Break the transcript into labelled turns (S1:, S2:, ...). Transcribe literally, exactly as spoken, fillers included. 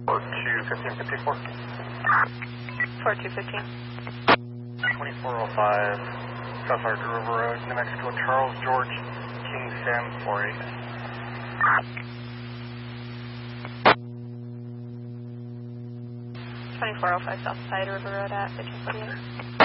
S1: four two fifteen fifty-four.
S2: four two fifteen.
S1: twenty-four oh five, South Archer River Road, New Mexico, Charles George, King Sam four eight.
S2: twenty-four oh five South Side River Road at fifteen forty-eight.